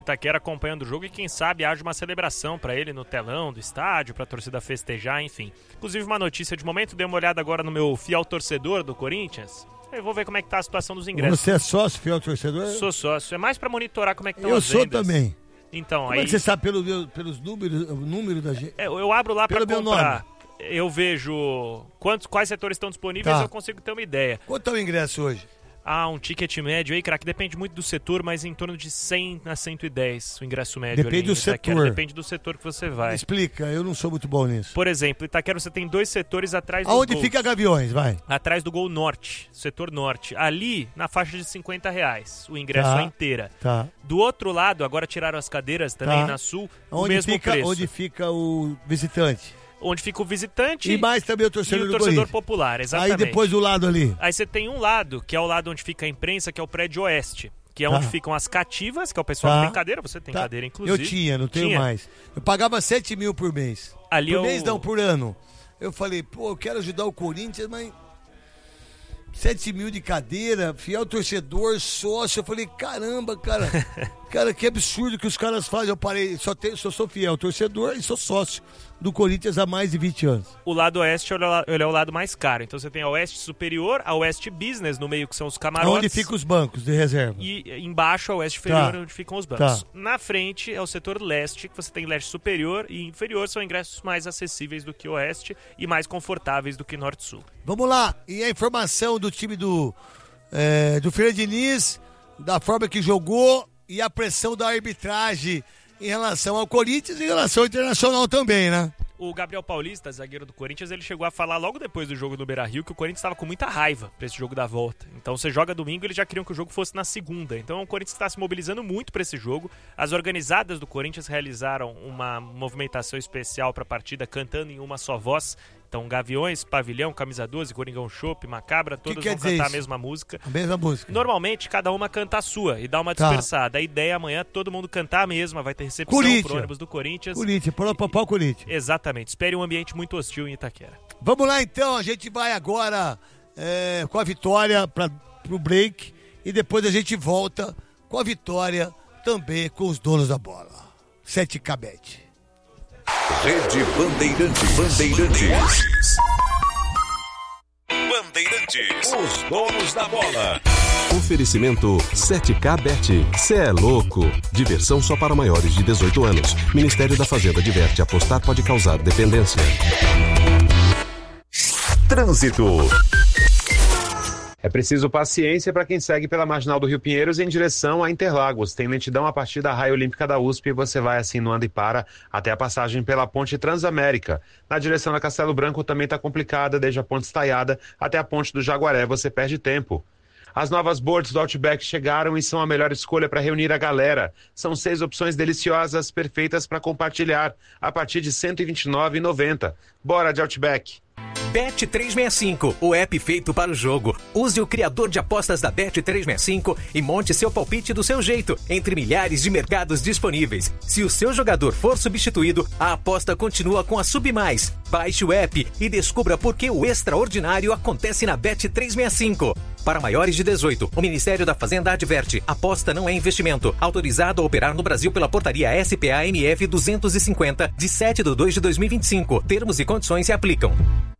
Itaquera acompanhando o jogo e quem sabe haja uma celebração para ele no telão do estádio, para a torcida festejar, enfim. Inclusive uma notícia de momento, dei uma olhada agora no meu fiel torcedor do Corinthians. Eu vou ver como é que tá a situação dos ingressos. Você é sócio, fiel torcedor? Sou sócio, é mais para monitorar como é que estão as vendas. Eu sou também. Então, como aí... é que você sabe pelos números, o número da gente? Eu abro lá para comprar. Eu vejo quais setores estão disponíveis e eu consigo ter uma ideia. Quanto é o ingresso hoje? Um ticket médio aí, craque, depende muito do setor, mas em torno de 100 a 110 o ingresso médio. Depende do setor. Itaquera, depende do setor que você vai. Explica, eu não sou muito bom nisso. Por exemplo, Itaquera você tem 2 setores atrás do Aonde fica Gaviões, vai? Atrás do Gol Norte, setor norte. Ali, na faixa de R$50, o ingresso é inteira. Tá. Do outro lado, agora tiraram as cadeiras também na Sul, o mesmo preço. Onde fica o visitante? Onde fica o visitante e mais também o torcedor, e o torcedor popular, exatamente. Aí depois do lado ali. Aí você tem um lado, que é o lado onde fica a imprensa, que é o prédio oeste, que é onde ficam as cativas, que é o pessoal que tem cadeira, você tem cadeira inclusive. Eu tinha, não tenho mais. Eu pagava 7 mil por mês. Ali por mês não, por ano. Eu falei, eu quero ajudar o Corinthians, mas 7 mil de cadeira, fiel torcedor, sócio. Eu falei, caramba, cara. Cara, que absurdo que os caras fazem. Eu parei, só sou fiel torcedor e sou sócio do Corinthians há mais de 20 anos. O lado oeste ele é o lado mais caro. Então você tem a oeste superior, a oeste business no meio, que são os camarotes. Onde ficam os bancos de reserva. E embaixo a oeste inferior, onde ficam os bancos. Na frente é o setor leste, que você tem leste superior e inferior, são ingressos mais acessíveis do que o oeste e mais confortáveis do que norte-sul. Vamos lá, e a informação do time do Fernando Diniz, da forma que jogou e a pressão da arbitragem em relação ao Corinthians e em relação ao Internacional também, né? O Gabriel Paulista, zagueiro do Corinthians, ele chegou a falar logo depois do jogo do Beira-Rio que o Corinthians estava com muita raiva para esse jogo da volta. Então você joga domingo, eles já queriam que o jogo fosse na segunda. Então o Corinthians está se mobilizando muito para esse jogo. As organizadas do Corinthians realizaram uma movimentação especial para a partida, cantando em uma só voz. Então, Gaviões, Pavilhão, Camisa 12, Coringão Chopp, Macabra, todos vão cantar a mesma música. A mesma música. Normalmente, cada uma canta a sua e dá uma dispersada. A ideia é amanhã todo mundo cantar a mesma, vai ter recepção pro ônibus do Corinthians. Corinthians, pau Corinthians. Exatamente, espere um ambiente muito hostil em Itaquera. Vamos lá então, a gente vai agora com a vitória pro break e depois a gente volta com a vitória também com os donos da bola. 7K Bet. Rede Bandeirantes. Os donos da bola. Oferecimento 7K Bet. Cê é louco. Diversão só para maiores de 18 anos. Ministério da Fazenda adverte: apostar pode causar dependência. Trânsito. É preciso paciência para quem segue pela Marginal do Rio Pinheiros em direção a Interlagos. Tem lentidão a partir da Raia Olímpica da USP e você vai assim no anda e para até a passagem pela Ponte Transamérica. Na direção da Castelo Branco também está complicada, desde a Ponte Estaiada até a Ponte do Jaguaré você perde tempo. As novas boards do Outback chegaram e são a melhor escolha para reunir a galera. São 6 opções deliciosas, perfeitas para compartilhar, a partir de R$ 129,90. Bora de Outback! Bet365, o app feito para o jogo. Use o criador de apostas da Bet365 e monte seu palpite do seu jeito, entre milhares de mercados disponíveis. Se o seu jogador for substituído, a aposta continua com a Submais. Baixe o app e descubra por que o extraordinário acontece na Bet365. Para maiores de 18, o Ministério da Fazenda adverte: aposta não é investimento. Autorizado a operar no Brasil pela portaria SPA-MF 250, de 7/2/2025. Termos e condições se aplicam.